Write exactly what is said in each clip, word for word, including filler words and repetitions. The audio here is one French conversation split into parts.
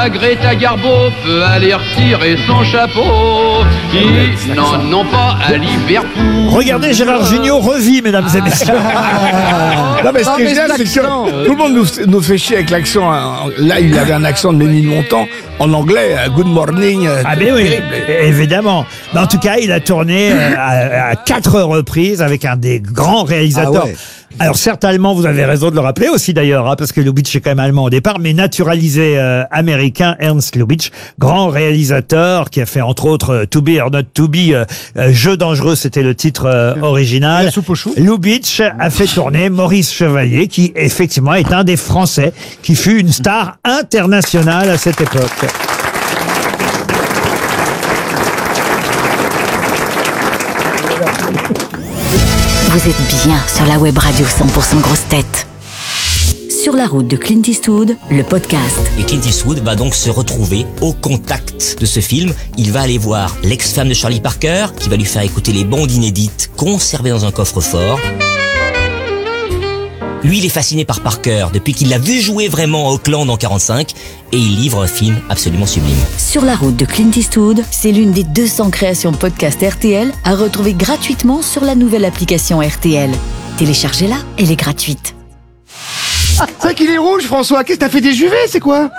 la Greta Garbo peut aller retirer son chapeau. Ils n'en ont pas à Liverpool. Regardez, Gérard Jugnot revit, mesdames et messieurs. Non, mais ce qui est génial, c'est que tout le monde nous, nous fait chier avec l'accent. Là, il avait un accent de Ménil Montant en anglais. Good morning. Ah, mais oui, évidemment. Mais en tout cas, il a tourné à, à quatre reprises avec un des grands réalisateurs. Ah ouais. Alors certes allemand, vous avez raison de le rappeler aussi d'ailleurs, hein, parce que Lubitsch est quand même allemand au départ, mais naturalisé euh, américain, Ernst Lubitsch, grand réalisateur qui a fait entre autres euh, To Be or Not To Be, euh, euh, Jeu dangereux, c'était le titre euh, original. La soupe aux choux. Lubitsch a fait tourner Maurice Chevalier, qui effectivement est un des Français qui fut une star internationale à cette époque. Vous êtes bien sur la web radio cent pour cent Grosses Têtes. Sur la route de Clint Eastwood, le podcast. Et Clint Eastwood va donc se retrouver au contact de ce film. Il va aller voir l'ex-femme de Charlie Parker, qui va lui faire écouter les bandes inédites conservées dans un coffre-fort. Lui, il est fasciné par Parker depuis qu'il l'a vu jouer vraiment à Auckland en quarante-cinq et il livre un film absolument sublime. Sur la route de Clint Eastwood, c'est l'une des deux cents créations podcast R T L à retrouver gratuitement sur la nouvelle application R T L. Téléchargez-la, elle est gratuite. C'est vrai qu'il est rouge, François. Qu'est-ce que t'as fait des juvets, c'est quoi?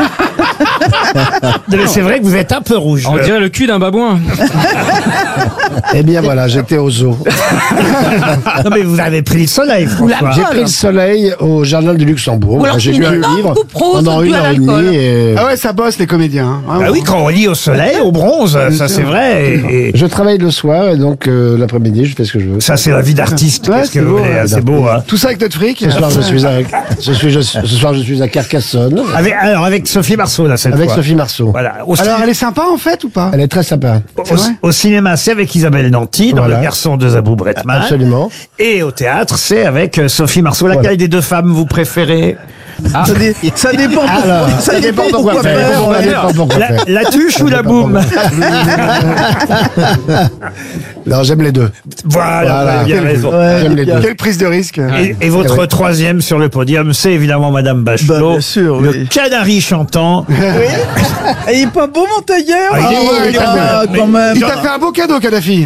Mais c'est vrai que vous êtes un peu rouge. On dirait le cul d'un babouin. Eh bien voilà, j'étais au zoo. Non mais vous avez pris le soleil, François. J'ai pris le soleil au Jardin du Luxembourg. J'ai lu un livre pendant une heure et demie. Et... Ah ouais, ça bosse les comédiens. Hein, ah oui, quand on lit au soleil, au bronze, ça c'est vrai. Et, et... Je travaille le soir et donc euh, l'après-midi, je fais ce que je veux. Ça c'est la vie d'artiste. Ouais, c'est beau, ouais, c'est beau. Hein. Tout ça avec notre fric. Ce soir, je suis avec. Ce, suis, je, ce soir, je suis à Carcassonne. Avec, alors, avec Sophie Marceau, là, cette avec fois. Avec Sophie Marceau. Voilà. Au alors, ciné... elle est sympa, en fait, ou pas? Elle est très sympa. Au, au cinéma, c'est avec Isabelle Nanty, dans voilà. Le garçon de Zabou Bretman. Absolument. Et au théâtre, c'est avec Sophie Marceau. Laquelle voilà. des deux femmes vous préférez? Ah. Ça, dé ça dépend pourquoi. Alors, ça, ça dépend pourquoi faire. faire. Ça dépend pourquoi la, faire. La tuche ou la boum? Non, j'aime les deux. Voilà, voilà. Bien raison. Ouais, j'aime les deux. Quelle prise de risque. Et, et votre ouais. troisième sur le podium, c'est évidemment Madame Bachelot. Bah, bien sûr, le oui. canari chantant. Oui. Il est pas beau, mon tailleur? Ah, il est, ah, il est, ah, mais, quand même. Il t'a fait un beau cadeau, Kadhafi.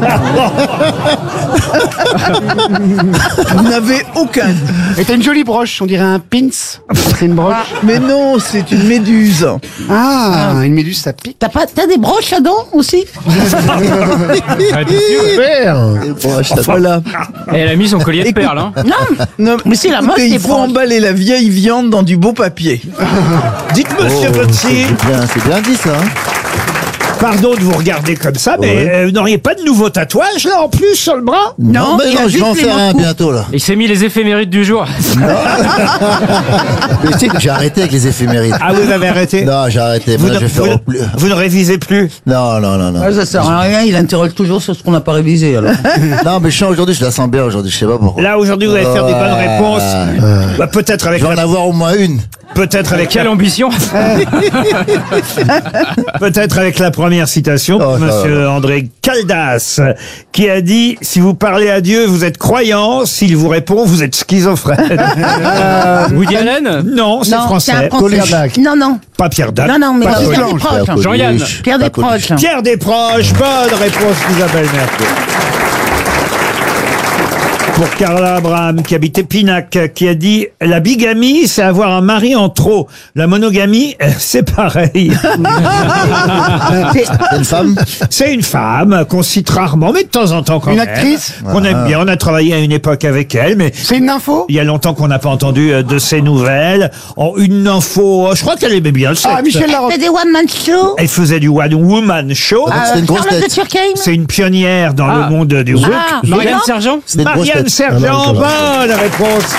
Vous n'avez aucun. Et t'as une jolie broche, on dirait un pins. C'est une broche. Mais non, c'est une méduse. Ah, ah, une méduse, ça pique. T'as pas, t'as des broches là-dedans aussi? Voilà. Et elle a mis son collier de perles. Hein. Non, non, mais c'est la mode. Il faut broches. Emballer la vieille viande dans du beau papier. Dites, monsieur oh, Botsi. C'est bien, c'est bien dit ça. Hein. Pardon de vous regarder comme ça, mais ouais. euh, vous n'auriez pas de nouveau tatouage là en plus sur le bras? Non, non mais non, je vais en faire un bientôt là. Il s'est mis les éphémérides du jour. Mais tu sais que j'ai arrêté avec les éphémérides. Ah, vous avez arrêté? Non, j'ai arrêté. Vous, Là, ne, je vais vous, faire plus. Vous ne révisez plus? Non, non, non, non. Ah, ça sert à rien, il interroge toujours sur ce qu'on n'a pas révisé alors. Non, mais je sens aujourd'hui, je la sens bien aujourd'hui, je sais pas pourquoi. Là aujourd'hui, vous allez faire des bonnes réponses. Euh, bah, peut-être avec. Je vais en avoir au moins une. Peut-être avec quelle la... ambition. Peut-être avec la première citation, oh, monsieur va. André Caldas, qui a dit: si vous parlez à Dieu, vous êtes croyant. S'il vous répond, vous êtes schizophrène. euh, Woody Allen? Non, c'est français. français. Non, non. Pas Pierre Dac. Non, non, mais pas Pierre Desproges. Jean-Yann. Pierre Desproges. Pierre Desproges. Bonne réponse d'Isabelle Mergo. Pour Carla Abraham, qui habite Épinac, qui a dit: la bigamie, c'est avoir un mari en trop. La monogamie, c'est pareil. C'est une femme? C'est une femme qu'on cite rarement, mais de temps en temps quand une même. Une actrice? Qu'on aime bien. On a travaillé à une époque avec elle, mais... C'est une info? Il y a longtemps qu'on n'a pas entendu de ses nouvelles. En une info, je crois qu'elle aimait bien le sexe. Ah, Michel Larocque. Elle faisait des one-man show. Elle faisait du one-woman show. Ah, c'est une grosse tête. C'est une pionnière dans ah. le monde du rock. Ah, Marianne Sergent? Marianne Sergent, bonne réponse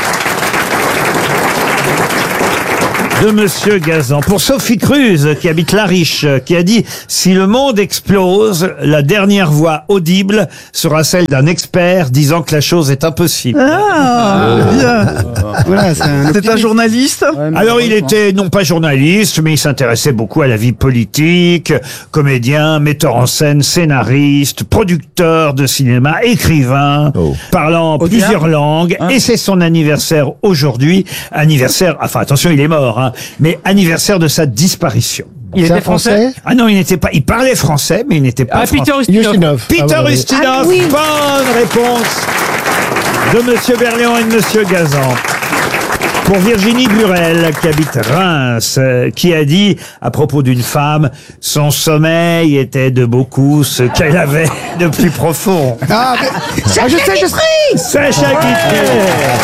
de monsieur Gazan. Pour Sophie Cruz, qui habite La Riche, qui a dit: si le monde explose, la dernière voix audible sera celle d'un expert disant que la chose est impossible. Ah, bien. Voilà, c'est un, un journaliste? Ouais, alors il était non pas journaliste, mais il s'intéressait beaucoup à la vie politique, comédien, metteur en scène, scénariste, producteur de cinéma, écrivain, oh. parlant Au plusieurs théâtre. langues, hein? Et c'est son anniversaire aujourd'hui. Anniversaire, enfin attention, il est mort, hein. hein, mais anniversaire de sa disparition. Il C'est était un Français Ah non, il n'était pas. Il parlait français, mais il n'était pas Ah, français. Peter Ustinov. Ustinov. Peter Ah, ouais, ouais. Ustinov. Ah, oui. Bonne réponse de Monsieur Berléand et de Monsieur Gazan. Pour Virginie Burel, qui habite Reims, euh, qui a dit, à propos d'une femme, son sommeil était de beaucoup ce qu'elle avait de plus profond. Ah, mais- ah, je sais, je sais. Sacha Guitry.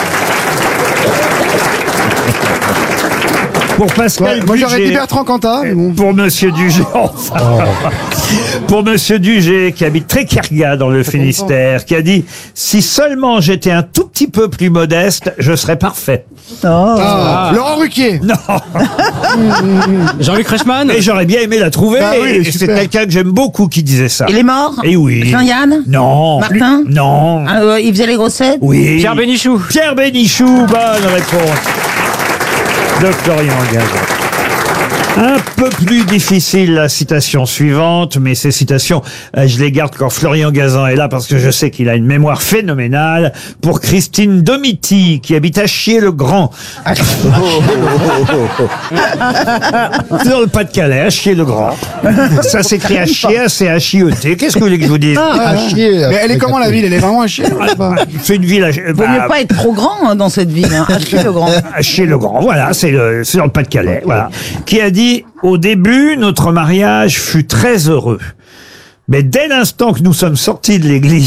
Pour Pascal Ouais, moi j'aurais Dugé. dit Bertrand Cantat. mais bon. Pour Monsieur Dugé, enfin. Pour Monsieur Dugé, qui habite Tréquerga dans le Finistère, qui a dit « Si seulement j'étais un tout petit peu plus modeste, je serais parfait. Ah, Laurent Ruquier. » Non. Jean-Luc Reichmann. Et j'aurais bien aimé la trouver. Bah oui, il est et c'est super. quelqu'un que j'aime beaucoup qui disait ça. Il est mort Et oui. Jean-Yann Non. Martin Non. Ah, euh, Il faisait les grossettes Oui. Pierre Bénichou. Pierre Bénichou, bonne réponse de Florian Gazan. Un peu plus difficile la citation suivante, mais ces citations, euh, je les garde quand Florian Gazan est là parce que je sais qu'il a une mémoire phénoménale. Pour Christine Domiti, qui habite à Chier-le-Grand. C'est dans le Pas-de-Calais, à Chier-le-Grand. Ça s'écrit à chier, c'est à chioter. Qu'est-ce que vous voulez que je vous dise? À chier. Mais elle est comment la ville? Elle est vraiment à chier. C'est une ville à, Vaut bah, mieux pas être trop grand hein, dans cette ville. Hein. Acheter le grand. à Chier-le-Grand, voilà, c'est le- c'est dans le Pas-de-Calais, voilà. Qui a dit « Au début, notre mariage fut très heureux. Mais dès l'instant que nous sommes sortis de l'église... »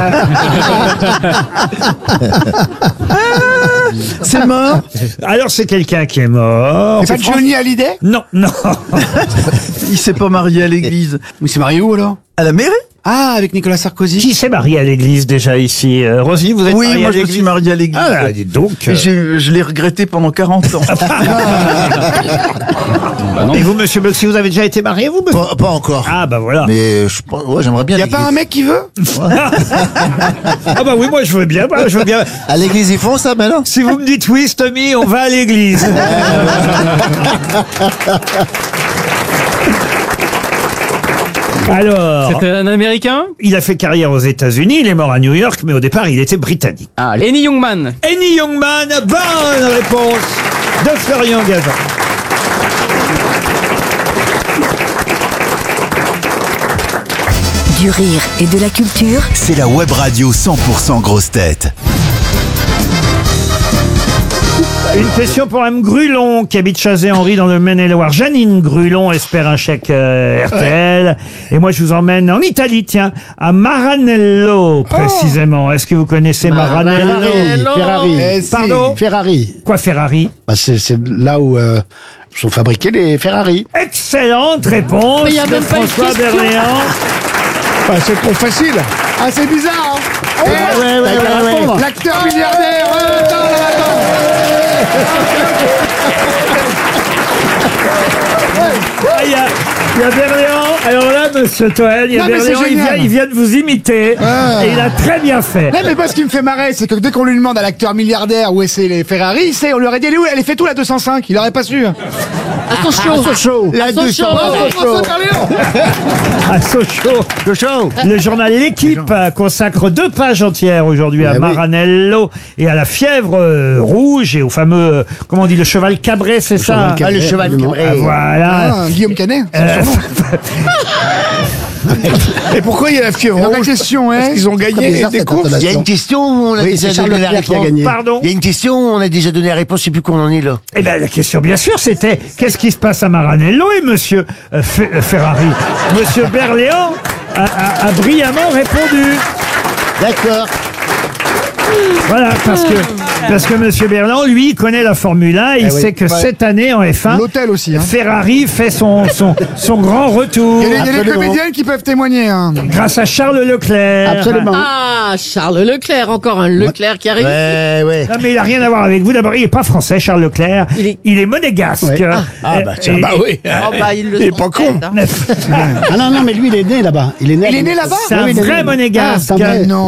C'est mort. Alors c'est quelqu'un qui est mort. C'est pas Johnny Hallyday? Non, non. Il s'est pas marié à l'église. Mais c'est marié où alors? À la mairie? Ah, avec Nicolas Sarkozy. Qui s'est marié à l'église déjà ici? Euh, Roselyne, vous êtes Oui, mariée moi à je me l'église? suis marié à l'église. Ah, là, dites donc. Et j'ai- je l'ai regretté pendant quarante ans. Et vous, monsieur Boxy, vous avez déjà été marié, vous? Pas, pas encore. Ah, bah voilà. Mais je, pense- ouais, j'aimerais bien. Y a pas un mec qui veut? Ah bah oui, moi je veux bien, moi, je veux bien. À l'église, ils font ça maintenant? Si vous me dites oui, Tommy, on va à l'église. Alors, C'était un Américain. il a fait carrière aux États-Unis, il est mort à New York, mais au départ, il était britannique. Ah, Lenny Youngman. Henny Youngman, bonne réponse de Florian Gazan. Du rire et de la culture, C'est la web radio cent pour cent grosse tête. Une question pour Mme Grulon, qui habite Chazé-Henri dans le Maine-et-Loire. Janine Grulon espère un chèque euh, R T L. Et moi, je vous emmène en Italie, tiens, à Maranello, précisément. Est-ce que vous connaissez Maranello? Ferrari. Eh, si. Pardon? Ferrari. Quoi, Ferrari? Bah, c'est c'est là où euh, sont fabriqués les Ferrari. Excellente réponse Mais il y a de même pas une François question. Berléand. Ah, c'est trop facile. Ah, c'est bizarre, hein. ouais, ouais, ouais, ouais, ouais. L'acteur milliardaire. euh, attends, Ah, Il y a, il y a Berléand. Alors là, monsieur Toen, il y a Non, mais c'est Berléand, il vient, génial. il vient de vous imiter. Ah. Et il a très bien fait. Non, mais pas ce qui me fait marrer, c'est que dès qu'on lui demande à l'acteur milliardaire où est c'est les Ferrari, il sait, on lui aurait dit elle est où? Elle est fait tout la deux cent cinq, il aurait pas su. Attention. Sochaux. La deux cent cinq. À Sochaux. Le journal L'équipe euh, consacre deux pages entières aujourd'hui à Eh oui. Maranello et à la fièvre euh, rouge et au fameux, euh, comment on dit, le cheval cabré, c'est ça? cheval cabré, Ah, le cheval absolument. cabré. Ah, voilà. Ah, Guillaume Canet. c'est Euh, son nom. Et pourquoi il y a la fièvre Donc, la rouge? question Parce est. qu'ils ont gagné des courses. Il y a une question où on a Oui, déjà c'est Charles donné la Leclerc qui a réponse. gagné. Pardon? Il y a une question où on a déjà donné la réponse, je sais plus comment on en est là. Eh bien, la question, bien sûr, c'était qu'est-ce qui se passe à Maranello? Et monsieur euh, Fe- euh, Ferrari, monsieur Berléand a, a- a brillamment répondu. D'accord. Voilà, parce que, parce que monsieur Berléand, lui, il connaît la Formule un et il Eh oui. sait que Ouais. cette année, en F un, L'hôtel aussi, hein. Ferrari fait son, son, son grand retour. Il y a des- il y a des Absolument. comédiennes qui peuvent témoigner, hein. Grâce à Charles Leclerc. Absolument. Ah, Charles Leclerc, encore un Leclerc qui arrive. Ouais, ouais. Non, mais il n'a rien à voir avec vous. D'abord, il n'est pas français, Charles Leclerc. Il est- monégasque. Ouais. Ah, bah, tiens, Et- Bah oui. Oh, bah, il le Il est sent pas con. peut-être, hein. Ah non, non, mais lui, il est né là-bas. Il est né, Il est né là-bas? C'est un Oui, il est vrai né. monégasque. Ah, c'est un vrai. Non.